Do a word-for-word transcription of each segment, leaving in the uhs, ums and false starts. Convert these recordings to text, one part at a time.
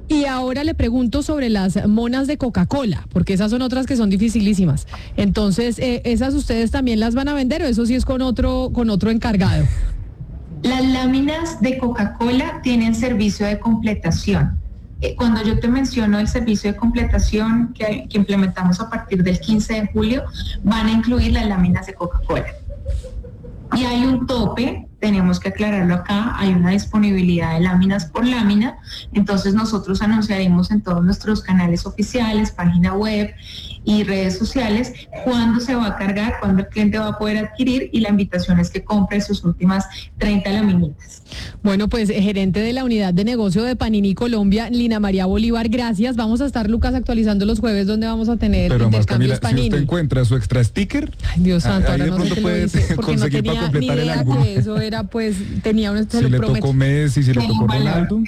Y ahora le pregunto sobre las monas de Coca-Cola, porque esas son otras que son dificilísimas. Entonces, eh, ¿esas ustedes también las van a vender o eso sí es con otro, con otro encargado? Las láminas de Coca-Cola tienen servicio de completación. Eh, cuando yo te menciono el servicio de completación que, que implementamos a partir del quince de julio, van a incluir las láminas de Coca-Cola. Y hay un tope, tenemos que aclararlo acá, hay una disponibilidad de láminas por lámina, entonces nosotros anunciaremos en todos nuestros canales oficiales, página web y redes sociales cuándo se va a cargar, cuándo el cliente va a poder adquirir, y la invitación es que compre sus últimas treinta laminitas. Bueno, pues gerente de la unidad de negocio de Panini Colombia, Lina María Bolívar, gracias. Vamos a estar, Lucas, actualizando los jueves donde vamos a tener Pero intercambios más, Camila, Panini. Si usted encuentra su extra sticker, ay, Dios santo, ahí ahora de no pronto sé qué puede lo dice, porque no conseguir tenía para ni completar el idea álbum. que eso era, pues, tenía un, se si lo le prometo. tocó Messi, si le tocó Ronaldo,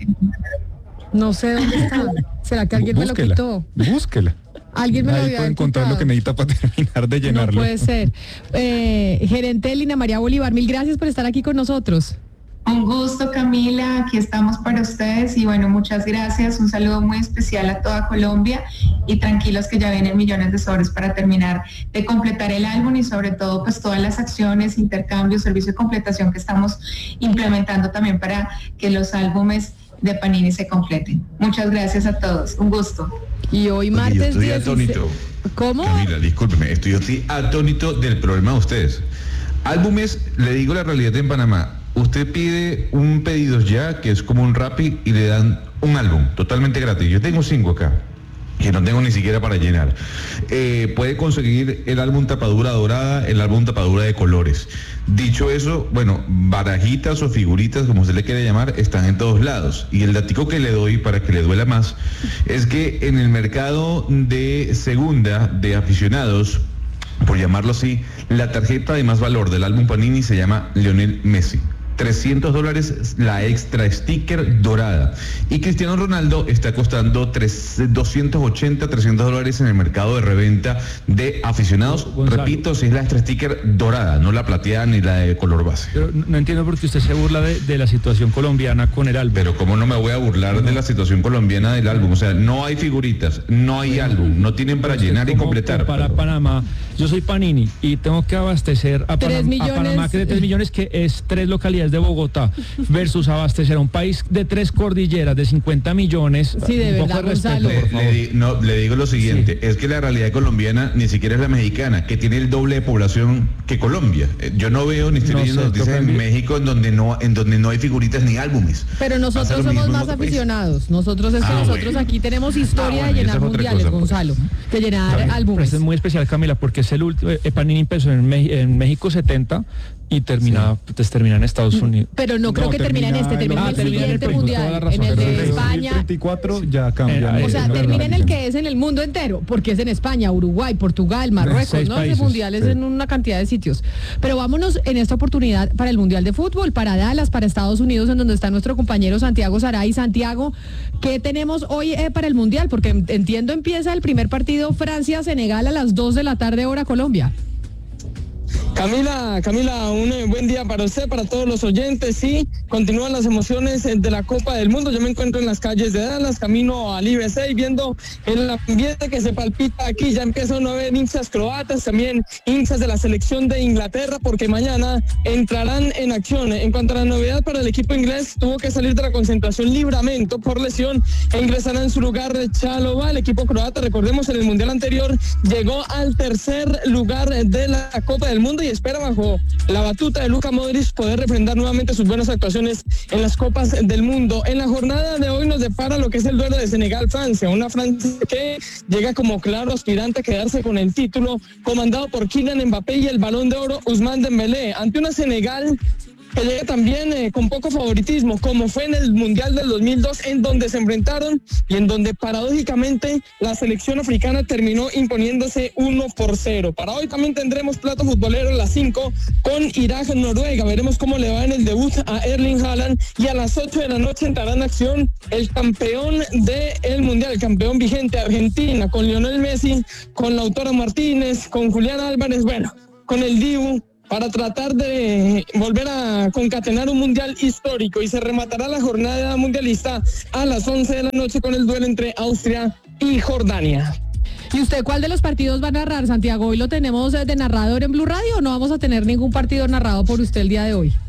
No sé dónde está. ¿Será que alguien búsquela, me lo quitó? Búsquela. Alguien me lo Ahí había puede encontrar quitado. lo que necesita para terminar de llenarlo. No puede ser. Eh, gerente Lina María Bolívar, mil gracias por estar aquí con nosotros. Un gusto, Camila, aquí estamos para ustedes y bueno, muchas gracias, un saludo muy especial a toda Colombia y tranquilos que ya vienen millones de sobres para terminar de completar el álbum y sobre todo pues todas las acciones, intercambios, servicio de completación que estamos implementando también para que los álbumes de Panini se completen. Muchas gracias a todos, un gusto. Y hoy Oye, martes yo estoy dieciséis. atónito. ¿Cómo? Camila, discúlpeme, estoy, yo estoy atónito del problema de ustedes. Álbumes, le digo la realidad en Panamá. Usted pide un pedidos ya, que es como un Rappi, y le dan un álbum totalmente gratis. Yo tengo cinco acá, que no tengo ni siquiera para llenar. Eh, puede conseguir el álbum tapadura dorada, el álbum tapadura de colores. Dicho eso, bueno, barajitas o figuritas, como se le quiere llamar, están en todos lados. Y el datico que le doy para que le duela más es que en el mercado de segunda de aficionados, por llamarlo así, la tarjeta de más valor del álbum Panini se llama Lionel Messi. trescientos dólares la extra sticker dorada. Y Cristiano Ronaldo está costando doscientos ochenta, trescientos dólares en el mercado de reventa de aficionados. Gonzalo. Repito, si es la extra sticker dorada, no la plateada ni la de color base. Pero no entiendo por qué usted se burla de, de la situación colombiana con el álbum. Pero cómo no me voy a burlar no. de la situación colombiana del álbum. O sea, no hay figuritas, no hay bueno, álbum, no tienen para llenar y completar. Para pero... Panamá, yo soy Panini y tengo que abastecer a, Panam a Panamá, que es de tres millones, que es tres localidades de Bogotá, versus abastecer a un país de tres cordilleras de cincuenta millones. Sí, de un verdad, poco de respeto, le, por favor. le, di, no, le digo lo siguiente, sí. Es que la realidad colombiana ni siquiera es la mexicana, que tiene el doble de población que Colombia. Yo no veo ni estoy no leyendo sé, noticias en México en donde no en donde no hay figuritas ni álbumes. Pero nosotros somos más aficionados. Nosotros es que ah, nosotros bueno. aquí tenemos historia ah, bueno, de llenar mundiales, cosa, Gonzalo, de llenar Camila, álbumes. Eso es muy especial, Camila, porque es el último. Eh, Panini empezó en, Me en México setenta y termina, sí. pues, termina en Estados Unidos. Pero no creo no, que termine en este, termina en el siguiente el mundial, en el de España. veinticuatro ya cambia. O sea, termina en el que es en el mundo entero, porque es en España, Uruguay, Portugal, Marruecos, ¿no? Países, mundiales sí. en una cantidad de sitios. Pero vámonos en esta oportunidad para el Mundial de Fútbol, para Dallas, para Estados Unidos, en donde está nuestro compañero Santiago Saray. Santiago, ¿qué tenemos hoy eh, para el Mundial? Porque entiendo empieza el primer partido Francia-Senegal a las dos de la tarde, hora Colombia. Camila, Camila, un buen día para usted, para todos los oyentes. Sí, continúan las emociones de la Copa del Mundo. Yo me encuentro en las calles de Dallas, camino al I B C y viendo el ambiente que se palpita aquí. Ya empiezan a ver hinchas croatas, también hinchas de la selección de Inglaterra, porque mañana entrarán en acción. En cuanto a la novedad para el equipo inglés, tuvo que salir de la concentración Livramento por lesión e ingresará en su lugar Chalobah. El equipo croata, recordemos, en el Mundial anterior llegó al tercer lugar de la Copa del Mundo y espera bajo la batuta de Luka Modric poder refrendar nuevamente sus buenas actuaciones en las Copas del Mundo. En la jornada de hoy nos depara lo que es el duelo de Senegal-Francia, una Francia que llega como claro aspirante a quedarse con el título, comandado por Kylian Mbappé y el Balón de Oro Ousmane Dembélé, ante una Senegal que llega también eh, con poco favoritismo, como fue en el Mundial del dos mil dos, en donde se enfrentaron y en donde paradójicamente la selección africana terminó imponiéndose uno por cero. Para hoy también tendremos plato futbolero a las cinco con Irak-Noruega. Veremos cómo le va en el debut a Erling Haaland y a las ocho de la noche entrará en acción el campeón del Mundial, el campeón vigente Argentina, con Lionel Messi, con Lautaro Martínez, con Julián Álvarez, bueno, con el Dibu, para tratar de volver a concatenar un mundial histórico, y se rematará la jornada mundialista a las once de la noche con el duelo entre Austria y Jordania. ¿Y usted cuál de los partidos va a narrar, Santiago? ¿Hoy lo tenemos de narrador en Blue Radio o no vamos a tener ningún partido narrado por usted el día de hoy?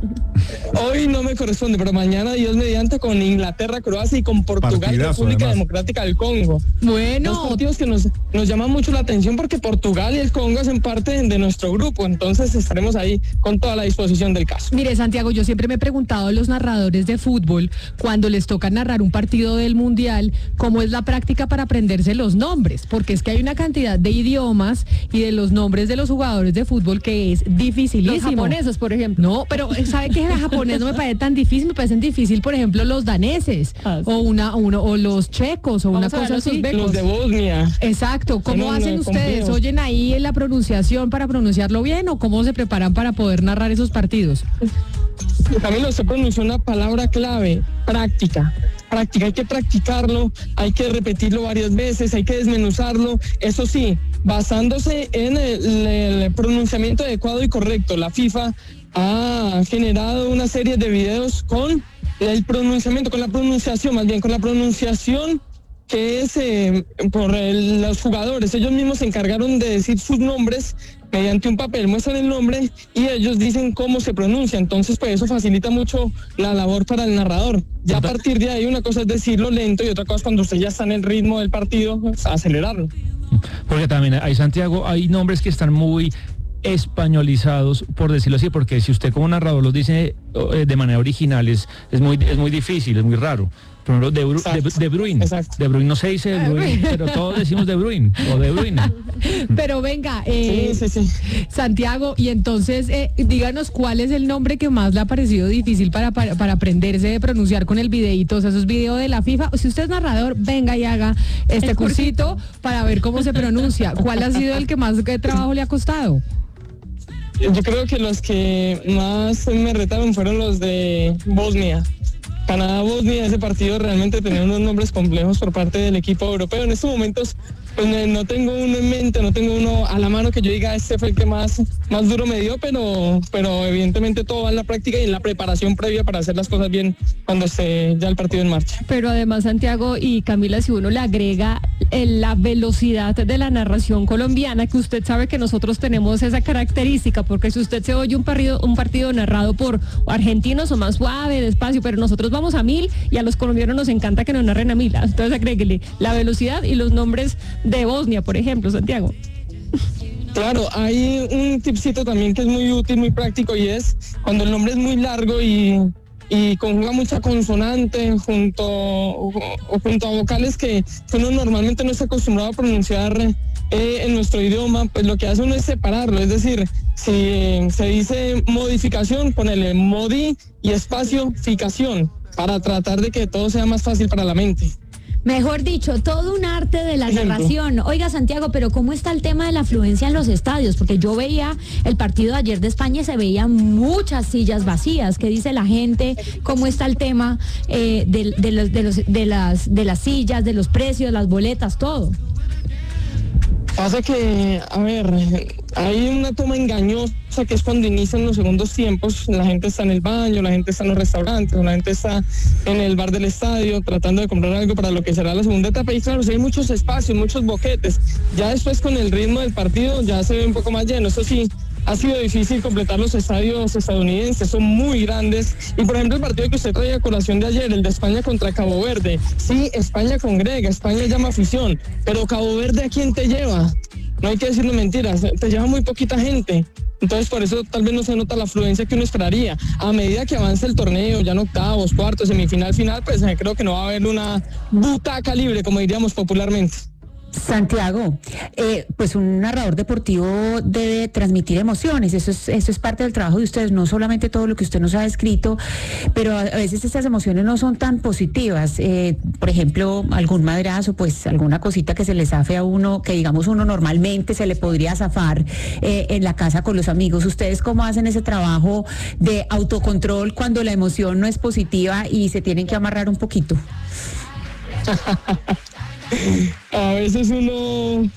Hoy no me corresponde, pero mañana, Dios mediante, con Inglaterra, Croacia y con Portugal, Partidazo, República además. Democrática del Congo. Bueno. Dos partidos que nos, nos llaman mucho la atención porque Portugal y el Congo hacen parte de nuestro grupo, entonces estaremos ahí con toda la disposición del caso. Mire, Santiago, yo siempre me he preguntado a los narradores de fútbol, cuando les toca narrar un partido del Mundial, ¿cómo es la práctica para aprenderse los nombres? Porque es que hay una cantidad de idiomas y de los nombres de los jugadores de fútbol que es dificilísimo. Los japoneses, por ejemplo. No, pero ¿sabe qué? El japonés no me parece tan difícil, me parecen difícil, por ejemplo, los daneses, Ah, sí. o una uno o los checos, o Vamos una a ver cosa los así. uzbecos. Los de Bosnia. Exacto, ¿cómo No, no, hacen no, ustedes? complejo. ¿Oyen ahí en la pronunciación para pronunciarlo bien o cómo se preparan para poder narrar esos partidos? Camilo, se pronunció una palabra clave: práctica. Práctica, hay que practicarlo, hay que repetirlo varias veces, hay que desmenuzarlo, eso sí, basándose en el, el pronunciamiento adecuado y correcto. La FIFA ha generado una serie de videos con el pronunciamiento, con la pronunciación, más bien con la pronunciación que es eh, por el, los jugadores. Ellos mismos se encargaron de decir sus nombres mediante un papel, muestran el nombre y ellos dicen cómo se pronuncia. Entonces, pues eso facilita mucho la labor para el narrador. Ya a partir de ahí, una cosa es decirlo lento y otra cosa es cuando usted ya está en el ritmo del partido, pues, acelerarlo. Porque también hay, Santiago, hay nombres que están muy españolizados, por decirlo así, porque si usted como narrador los dice eh, de manera original es, es muy es muy difícil, es muy raro. Por ejemplo, de, Bru, de, de Bruyne. Exacto. De Bruyne no se dice de Bruyne, pero todos decimos de Bruyne o de Bruyne. Pero venga, eh, Sí, sí, sí. Santiago, y entonces eh, díganos cuál es el nombre que más le ha parecido difícil para, para, para aprenderse de pronunciar con el videíto, o sea, esos videos de la FIFA. Si usted es narrador, venga y haga este cursito para ver cómo se pronuncia. ¿Cuál ha sido el que más eh, trabajo le ha costado? Yo creo que los que más me retaron fueron los de Bosnia. Canadá-Bosnia, ese partido realmente tenía unos nombres complejos por parte del equipo europeo. En estos momentos, pues no tengo uno en mente, no tengo uno a la mano que yo diga este fue el que más, más duro me dio, pero, pero evidentemente todo va en la práctica y en la preparación previa para hacer las cosas bien cuando esté ya el partido en marcha. Pero además, Santiago y Camila, si uno le agrega eh, la velocidad de la narración colombiana, que usted sabe que nosotros tenemos esa característica, porque si usted se oye un partido, un partido narrado por argentinos o más suave, despacio, pero nosotros vamos a mil y a los colombianos nos encanta que nos narren a mil. Entonces agréguele la velocidad y los nombres de Bosnia, por ejemplo, Santiago. Claro, hay un tipcito también que es muy útil, muy práctico, y es cuando el nombre es muy largo y, y conjuga mucha consonante junto, o, o junto a vocales que uno normalmente no está acostumbrado a pronunciar eh, en nuestro idioma, pues lo que hace uno es separarlo. Es decir, si eh, se dice modificación, ponerle modi y espacio ficación para tratar de que todo sea más fácil para la mente. Mejor dicho, todo un arte de la Ejemplo. narración. Oiga, Santiago, pero ¿cómo está el tema de la afluencia en los estadios? Porque yo veía el partido de ayer de España y se veían muchas sillas vacías. ¿Qué dice la gente? ¿Cómo está el tema eh, de, de, los, de, los, de, las, de las sillas, de los precios, las boletas, todo? Pasa que, a ver, hay una toma engañosa que es cuando inician los segundos tiempos, la gente está en el baño, la gente está en los restaurantes, la gente está en el bar del estadio tratando de comprar algo para lo que será la segunda etapa, y claro, sí hay muchos espacios, muchos boquetes. Ya después con el ritmo del partido ya se ve un poco más lleno. Eso sí, ha sido difícil completar los estadios estadounidenses, son muy grandes. Y por ejemplo el partido que usted traía a colación de ayer, el de España contra Cabo Verde, sí, España congrega, España llama afición, pero Cabo Verde, ¿a quién te lleva? No hay que decirle mentiras, te lleva muy poquita gente. Entonces por eso tal vez no se nota la afluencia que uno esperaría. A medida que avance el torneo, ya en octavos, cuartos, semifinal, final, pues eh, creo que no va a haber una butaca libre, como diríamos popularmente. Santiago, eh, pues un narrador deportivo debe transmitir emociones, eso es, eso es parte del trabajo de ustedes, no solamente todo lo que usted nos ha descrito, pero a, a veces estas emociones no son tan positivas, eh, por ejemplo, algún madrazo, pues alguna cosita que se le zafe a uno, que digamos uno normalmente se le podría zafar eh, en la casa con los amigos. ¿Ustedes cómo hacen ese trabajo de autocontrol cuando la emoción no es positiva y se tienen que amarrar un poquito? A veces uno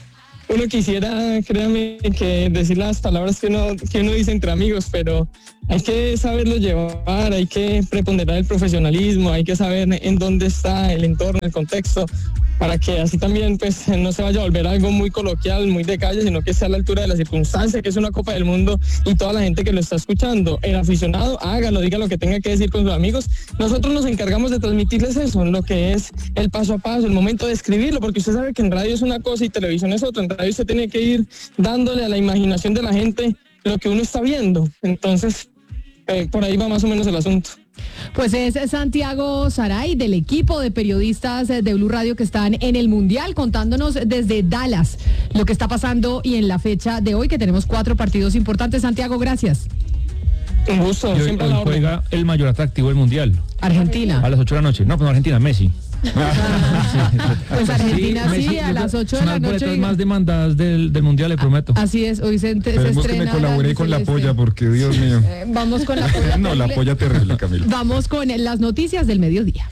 uno quisiera, créame, que decir las palabras que uno, que uno dice entre amigos, pero hay que saberlo llevar, hay que preponderar el profesionalismo, hay que saber en dónde está el entorno, el contexto, para que así también pues no se vaya a volver algo muy coloquial, muy de calle, sino que sea a la altura de la circunstancia, que es una Copa del Mundo, y toda la gente que lo está escuchando, el aficionado, hágalo, diga lo que tenga que decir con sus amigos. Nosotros nos encargamos de transmitirles eso, lo que es el paso a paso, el momento de escribirlo, porque usted sabe que en radio es una cosa y televisión es otra. En radio usted tiene que ir dándole a la imaginación de la gente lo que uno está viendo. Entonces, eh, por ahí va más o menos el asunto. Pues es Santiago Saray, del equipo de periodistas de Blue Radio que están en el Mundial, contándonos desde Dallas lo que está pasando y en la fecha de hoy, que tenemos cuatro partidos importantes. Santiago, gracias. Un gusto, y hoy, siempre hoy a la orden. juega el mayor atractivo del Mundial. Argentina. A las ocho de la noche. No, pues no Argentina, Messi. Pues Argentina sí, Messi, a las ocho de la Son las noche. boletas más demandadas del, del Mundial, le prometo. Así es, hoy se, se Esperemos estrena. que me colabore con la polla, porque Dios mío. Eh, vamos con la polla. No, la polla terrible, Camilo. Vamos con las noticias del mediodía.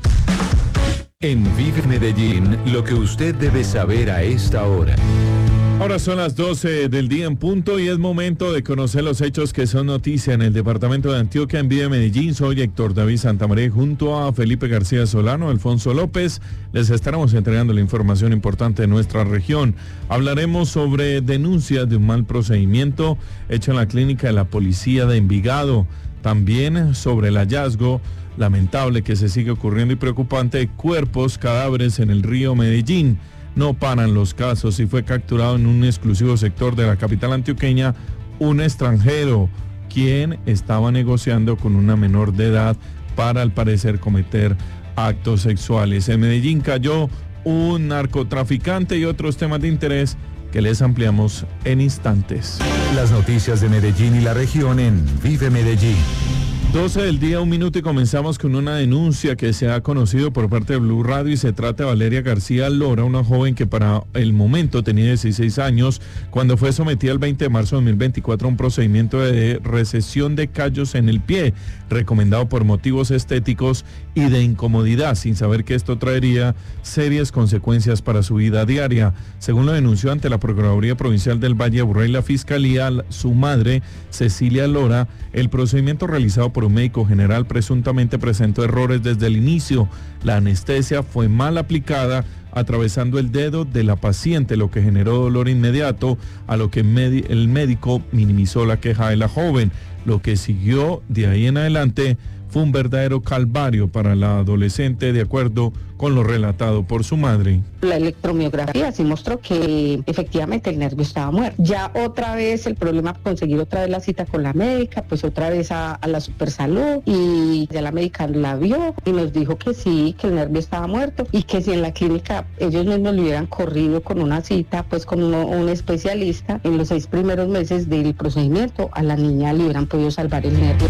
En Vive Medellín, lo que usted debe saber a esta hora. Ahora son las doce del día en punto y es momento de conocer los hechos que son noticia en el departamento de Antioquia. En Vive Medellín, soy Héctor David Santamaría junto a Felipe García Solano, Alfonso López. Les estaremos entregando la información importante de nuestra región. Hablaremos sobre denuncias de un mal procedimiento hecho en la clínica de la policía de Envigado. También sobre el hallazgo lamentable que se sigue ocurriendo y preocupante de cuerpos, cadáveres en el río Medellín. No paran los casos y fue capturado en un exclusivo sector de la capital antioqueña un extranjero quien estaba negociando con una menor de edad para al parecer cometer actos sexuales. En Medellín cayó un narcotraficante y otros temas de interés que les ampliamos en instantes. Las noticias de Medellín y la región en Vive Medellín. doce del día, un minuto y comenzamos con una denuncia que se ha conocido por parte de Blue Radio y se trata de Valeria García Lora, una joven que para el momento tenía dieciséis años cuando fue sometida el veinte de marzo de dos mil veinticuatro a un procedimiento de recesión de callos en el pie, recomendado por motivos estéticos y de incomodidad, sin saber que esto traería serias consecuencias para su vida diaria. Según lo denunció ante la Procuraduría Provincial del Valle de Aburrá y la Fiscalía, su madre, Cecilia Lora, el procedimiento realizado por un médico general presuntamente presentó errores desde el inicio. La anestesia fue mal aplicada, atravesando el dedo de la paciente, lo que generó dolor inmediato, a lo que el médico minimizó la queja de la joven. Lo que siguió de ahí en adelante fue un verdadero calvario para la adolescente, de acuerdo con lo relatado por su madre. La electromiografía sí mostró que efectivamente el nervio estaba muerto. Ya otra vez el problema, conseguir otra vez la cita con la médica, pues otra vez a, a la Supersalud, y ya la médica la vio y nos dijo que sí, que el nervio estaba muerto y que si en la clínica ellos mismos le hubieran corrido con una cita, pues con uno, un especialista, en los seis primeros meses del procedimiento a la niña le hubieran podido salvar el nervio.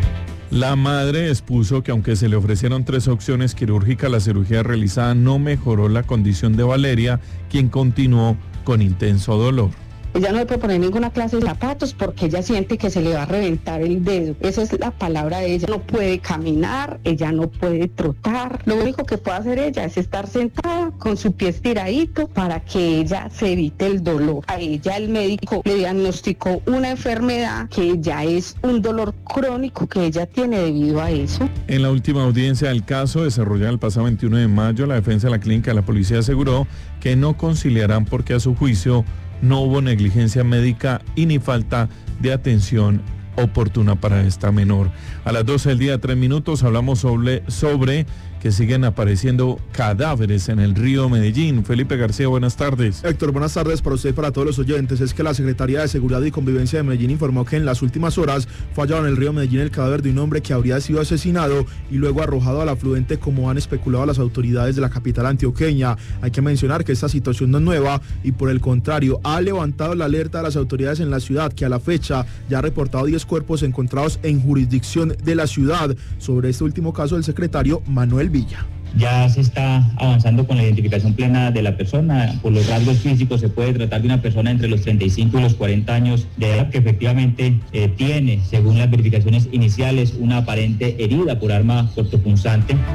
La madre expuso que aunque se le ofrecieron tres opciones quirúrgicas, la cirugía realizada no mejoró la condición de Valeria, quien continuó con intenso dolor. Ella no le puede poner ninguna clase de zapatos porque ella siente que se le va a reventar el dedo. Esa es la palabra de ella. No puede caminar, ella no puede trotar. Lo único que puede hacer ella es estar sentada con su pie estiradito para que ella se evite el dolor. A ella el médico le diagnosticó una enfermedad que ya es un dolor crónico que ella tiene debido a eso. En la última audiencia del caso, desarrollada el pasado veintiuno de mayo, la defensa de la clínica de la policía aseguró que no conciliarán porque a su juicio no hubo negligencia médica y ni falta de atención oportuna para esta menor. A las doce del día, tres minutos, hablamos sobre, sobre que siguen apareciendo cadáveres en el río Medellín. Felipe García, buenas tardes. Héctor, buenas tardes para usted y para todos los oyentes. Es que la Secretaría de Seguridad y Convivencia de Medellín informó que en las últimas horas fue hallado en el río Medellín el cadáver de un hombre que habría sido asesinado y luego arrojado al afluente, como han especulado las autoridades de la capital antioqueña. Hay que mencionar que esta situación no es nueva y por el contrario ha levantado la alerta de las autoridades en la ciudad, que a la fecha ya ha reportado diez cuerpos encontrados en jurisdicción de la ciudad. Sobre este último caso, el secretario Manuel Villa. Ya se está avanzando con la identificación plena de la persona. Por los rasgos físicos se puede tratar de una persona entre los treinta y cinco y los cuarenta años de edad, que efectivamente eh, tiene, según las verificaciones iniciales, una aparente herida por arma cortopunzante.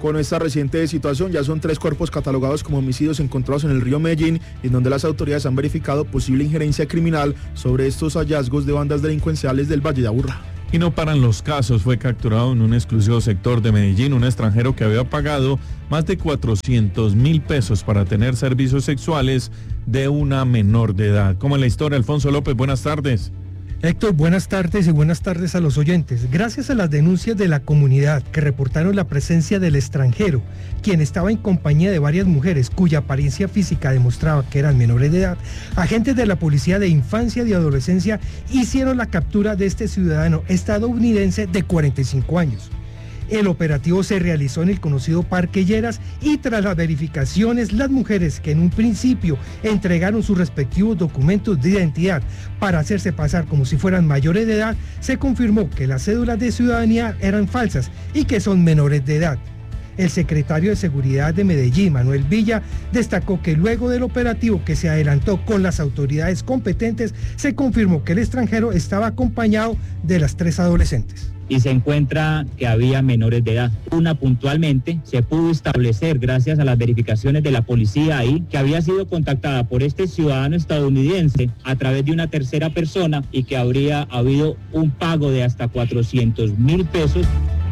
Con esta reciente situación ya son tres cuerpos catalogados como homicidios encontrados en el río Medellín, en donde las autoridades han verificado posible injerencia criminal sobre estos hallazgos de bandas delincuenciales del Valle de Aburrá. Y no paran los casos. Fue capturado en un exclusivo sector de Medellín un extranjero que había pagado más de cuatrocientos mil pesos para tener servicios sexuales de una menor de edad. Como en la historia, Alfonso López, buenas tardes. Héctor, buenas tardes y buenas tardes a los oyentes. Gracias a las denuncias de la comunidad que reportaron la presencia del extranjero, quien estaba en compañía de varias mujeres cuya apariencia física demostraba que eran menores de edad, agentes de la Policía de Infancia y Adolescencia hicieron la captura de este ciudadano estadounidense de cuarenta y cinco años. El operativo se realizó en el conocido Parque Lleras y tras las verificaciones, las mujeres que en un principio entregaron sus respectivos documentos de identidad para hacerse pasar como si fueran mayores de edad, se confirmó que las cédulas de ciudadanía eran falsas y que son menores de edad. El secretario de Seguridad de Medellín, Manuel Villa, destacó que luego del operativo que se adelantó con las autoridades competentes, se confirmó que el extranjero estaba acompañado de las tres adolescentes. Y se encuentra que había menores de edad. Una puntualmente se pudo establecer gracias a las verificaciones de la policía ahí que había sido contactada por este ciudadano estadounidense a través de una tercera persona y que habría habido un pago de hasta cuatrocientos mil pesos.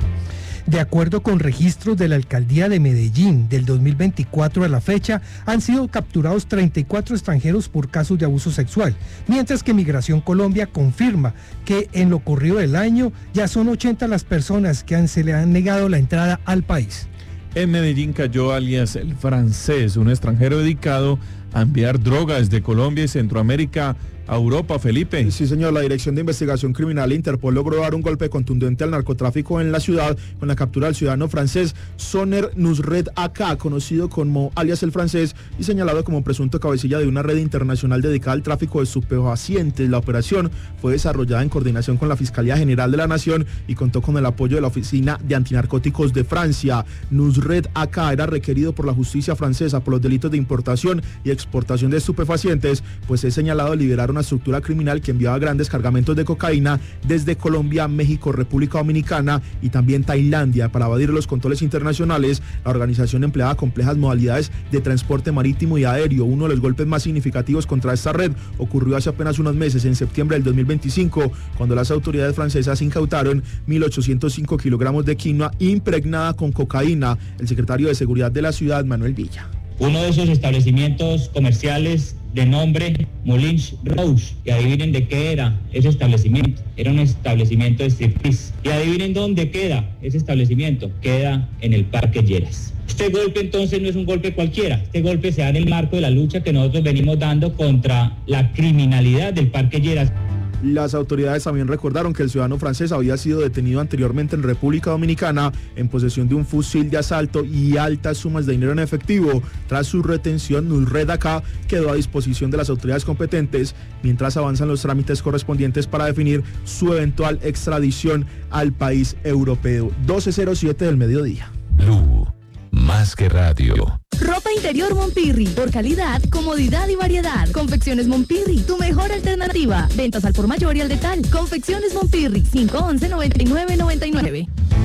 De acuerdo con registros de la Alcaldía de Medellín, del dos mil veinticuatro a la fecha, han sido capturados treinta y cuatro extranjeros por casos de abuso sexual, mientras que Migración Colombia confirma que en lo corrido del año ya son ochenta las personas que han, se le han negado la entrada al país. En Medellín cayó alias el francés, un extranjero dedicado a enviar drogas de Colombia y Centroamérica a Europa, Felipe. Sí, señor, la Dirección de Investigación Criminal Interpol logró dar un golpe contundente al narcotráfico en la ciudad con la captura del ciudadano francés Soner Nusret Aka, conocido como alias el francés y señalado como presunto cabecilla de una red internacional dedicada al tráfico de estupefacientes. La operación fue desarrollada en coordinación con la Fiscalía General de la Nación y contó con el apoyo de la Oficina de Antinarcóticos de Francia. Nusret Aka era requerido por la justicia francesa por los delitos de importación y exportación de estupefacientes, pues es señalado de liberar una estructura criminal que enviaba grandes cargamentos de cocaína desde Colombia, México, República Dominicana y también Tailandia. Para evadir los controles internacionales, la organización empleaba complejas modalidades de transporte marítimo y aéreo. Uno de los golpes más significativos contra esta red ocurrió hace apenas unos meses, en septiembre del dos mil veinticinco, cuando las autoridades francesas incautaron mil ochocientos cinco kilogramos de quinoa impregnada con cocaína. El secretario de Seguridad de la ciudad, Manuel Villa. Uno de esos establecimientos comerciales de nombre Moulins Rouge, y adivinen de qué era ese establecimiento. Era un establecimiento de striptease. Y adivinen dónde queda ese establecimiento. Queda en el Parque Lleras. Este golpe entonces no es un golpe cualquiera. Este golpe se da en el marco de la lucha que nosotros venimos dando contra la criminalidad del Parque Lleras. Las autoridades también recordaron que el ciudadano francés había sido detenido anteriormente en República Dominicana en posesión de un fusil de asalto y altas sumas de dinero en efectivo. Tras su retención, Nusret Aka quedó a disposición de las autoridades competentes mientras avanzan los trámites correspondientes para definir su eventual extradición al país europeo. doce cero siete del mediodía. Blue, más que radio. Ropa interior Monpirri, por calidad, comodidad y variedad. Confecciones Monpirri, tu mejor alternativa. Ventas al por mayor y al detal. Confecciones Monpirri, cinco once, noventa y nueve noventa y nueve.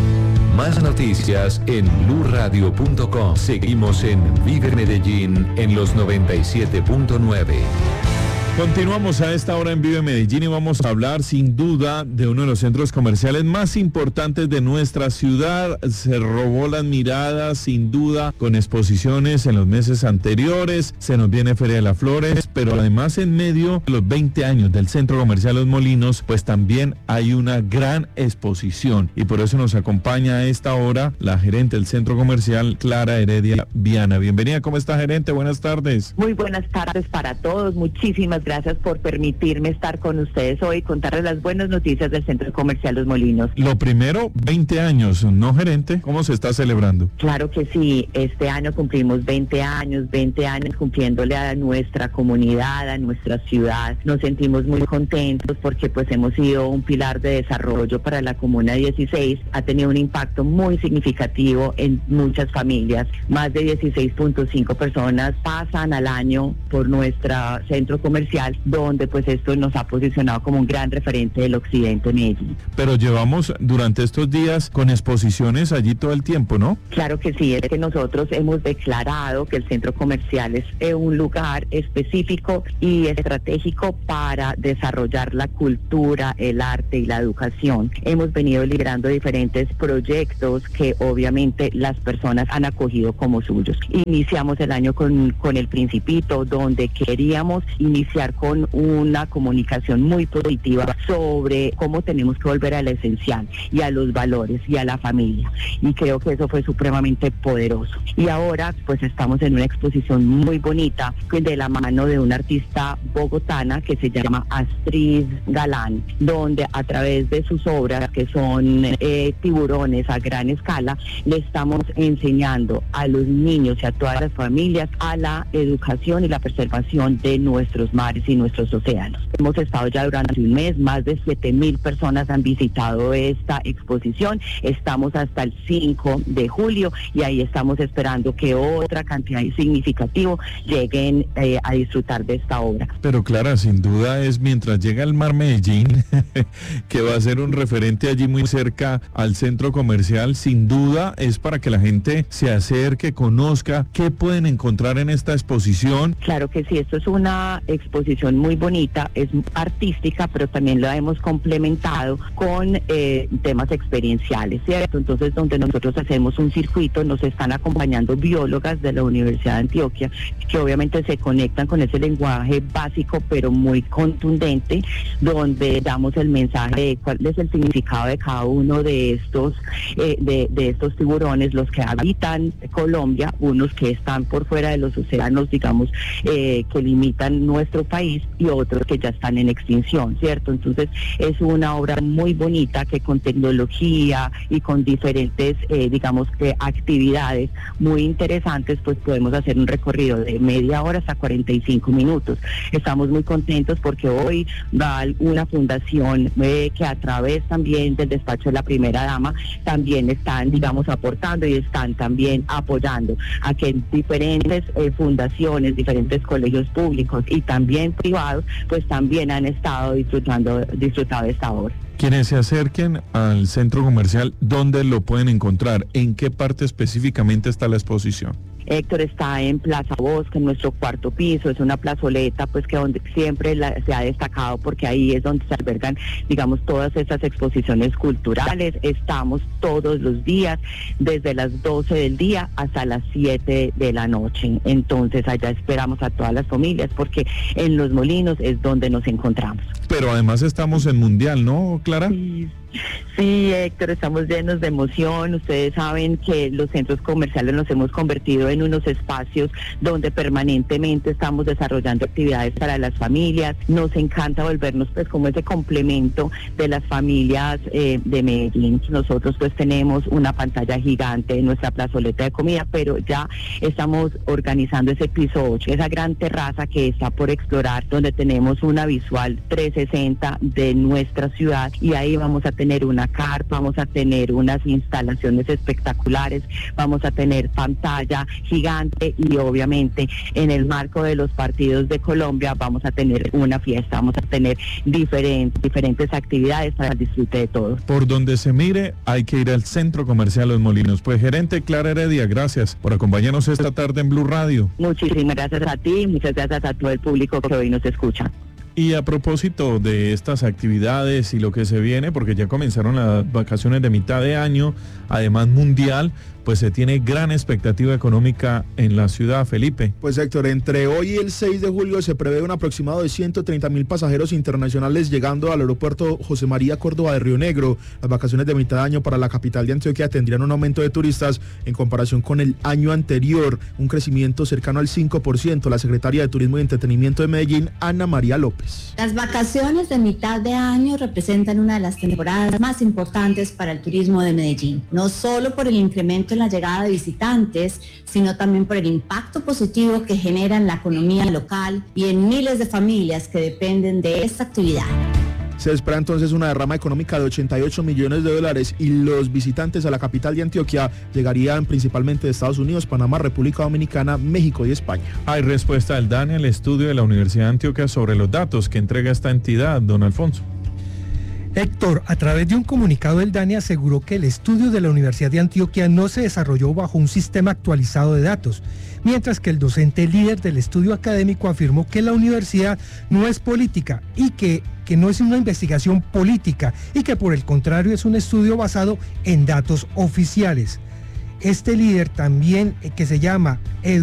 Más noticias en blue radio punto com. Seguimos en Vive Medellín en los noventa y siete punto nueve. Continuamos a esta hora en Vive Medellín y vamos a hablar sin duda de uno de los centros comerciales más importantes de nuestra ciudad. Se robó las miradas sin duda con exposiciones en los meses anteriores, se nos viene Feria de las Flores, pero además en medio de los veinte años del Centro Comercial Los Molinos, pues también hay una gran exposición y por eso nos acompaña a esta hora la gerente del Centro Comercial, Clara Heredia Viana. Bienvenida, ¿cómo está, gerente? Buenas tardes. Muy buenas tardes para todos, muchísimas gracias por permitirme estar con ustedes hoy y contarles las buenas noticias del Centro Comercial Los Molinos. Lo primero, veinte años, ¿no, gerente? ¿Cómo se está celebrando? Claro que sí, este año cumplimos veinte años, veinte años cumpliéndole a nuestra comunidad, a nuestra ciudad. Nos sentimos muy contentos porque pues hemos sido un pilar de desarrollo para la Comuna dieciséis. Ha tenido un impacto muy significativo en muchas familias. Más de dieciséis punto cinco personas pasan al año por nuestro centro comercial comercial, donde pues esto nos ha posicionado como un gran referente del occidente de Medellín. Pero llevamos durante estos días con exposiciones allí todo el tiempo, ¿no? Claro que sí, es que nosotros hemos declarado que el centro comercial es eh, un lugar específico y estratégico para desarrollar la cultura, el arte y la educación. Hemos venido liderando diferentes proyectos que obviamente las personas han acogido como suyos. Iniciamos el año con, con el Principito, donde queríamos iniciar con una comunicación muy positiva sobre cómo tenemos que volver a lo esencial y a los valores y a la familia. Y creo que eso fue supremamente poderoso. Y ahora pues estamos en una exposición muy bonita de la mano de una artista bogotana que se llama Astrid Galán, donde a través de sus obras, que son eh, tiburones a gran escala, le estamos enseñando a los niños y a todas las familias a la educación y la preservación de nuestros mares y nuestros océanos. Hemos estado ya durante un mes, más de siete mil personas han visitado esta exposición, estamos hasta el cinco de julio y ahí estamos esperando que otra cantidad significativa lleguen eh, a disfrutar de esta obra. Pero Clara, sin duda es mientras llega el Mar Medellín, que va a ser un referente allí muy cerca al centro comercial, sin duda es para que la gente se acerque, conozca qué pueden encontrar en esta exposición. Claro que sí, esto es una exposición muy bonita, es artística, pero también la hemos complementado con eh, temas experienciales, ¿cierto? Entonces, donde nosotros hacemos un circuito, nos están acompañando biólogas de la Universidad de Antioquia, que obviamente se conectan con ese lenguaje básico, pero muy contundente, donde damos el mensaje de cuál es el significado de cada uno de estos, eh, de, de estos tiburones, los que habitan Colombia, unos que están por fuera de los océanos, digamos, eh, que limitan nuestro país, y otros que ya están en extinción, ¿cierto? Entonces, es una obra muy bonita que con tecnología y con diferentes, eh, digamos, que actividades muy interesantes, pues podemos hacer un recorrido de media hora hasta cuarenta y cinco minutos. Estamos muy contentos porque hoy va una fundación eh, que a través también del despacho de la primera dama también están, digamos, aportando y están también apoyando a que diferentes eh, fundaciones, diferentes colegios públicos y también privados, pues también han estado disfrutando, disfrutando de esta obra. Quienes se acerquen al centro comercial, ¿dónde lo pueden encontrar? ¿En qué parte específicamente está la exposición? Héctor, está en Plaza Bosque, en nuestro cuarto piso, es una plazoleta pues que donde siempre la, se ha destacado porque ahí es donde se albergan, digamos, todas estas exposiciones culturales. Estamos todos los días, desde las doce del día hasta las siete de la noche. Entonces allá esperamos a todas las familias porque en Los Molinos es donde nos encontramos. Pero además estamos en Mundial, ¿no, Clara? Sí. Sí, Héctor, estamos llenos de emoción. Ustedes saben que los centros comerciales nos hemos convertido en unos espacios donde permanentemente estamos desarrollando actividades para las familias. Nos encanta volvernos pues como ese complemento de las familias eh, de Medellín. Nosotros pues tenemos una pantalla gigante en nuestra plazoleta de comida, pero ya estamos organizando ese piso ocho, esa gran terraza que está por explorar, donde tenemos una visual trescientos sesenta de nuestra ciudad, y ahí vamos a tener tener una carpa, vamos a tener unas instalaciones espectaculares, vamos a tener pantalla gigante y obviamente en el marco de los partidos de Colombia vamos a tener una fiesta, vamos a tener diferentes, diferentes actividades para el disfrute de todos. Por donde se mire hay que ir al Centro Comercial Los Molinos. Pues gerente Clara Heredia, gracias por acompañarnos esta tarde en Blue Radio. Muchísimas gracias a ti, muchas gracias a todo el público que hoy nos escucha. Y a propósito de estas actividades y lo que se viene, porque ya comenzaron las vacaciones de mitad de año, además mundial, pues se tiene gran expectativa económica en la ciudad, Felipe. Pues Héctor, entre hoy y el seis de julio se prevé un aproximado de ciento treinta mil pasajeros internacionales llegando al aeropuerto José María Córdoba de Río Negro. Las vacaciones de mitad de año para la capital de Antioquia tendrían un aumento de turistas en comparación con el año anterior, un crecimiento cercano al cinco por ciento. La secretaria de Turismo y Entretenimiento de Medellín, Ana María López. Las vacaciones de mitad de año representan una de las temporadas más importantes para el turismo de Medellín, no solo por el incremento en la llegada de visitantes, sino también por el impacto positivo que genera en la economía local y en miles de familias que dependen de esta actividad. Se espera entonces una derrama económica de ochenta y ocho millones de dólares y los visitantes a la capital de Antioquia llegarían principalmente de Estados Unidos, Panamá, República Dominicana, México y España. Hay respuesta del DANE al estudio de la Universidad de Antioquia sobre los datos que entrega esta entidad, don Alfonso. Héctor, a través de un comunicado del DANE aseguró que el estudio de la Universidad de Antioquia no se desarrolló bajo un sistema actualizado de datos, mientras que el docente líder del estudio académico afirmó que la universidad no es política y que, que no es una investigación política y que por el contrario es un estudio basado en datos oficiales. Este líder también, eh, que se llama Edu